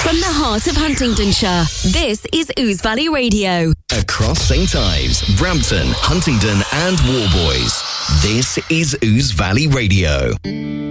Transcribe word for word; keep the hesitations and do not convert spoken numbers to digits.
From the heart of Huntingdonshire, this is Ouse Valley Radio. Across Saint Ives, Brampton, Huntingdon and Warboys, this is Ouse Valley Radio.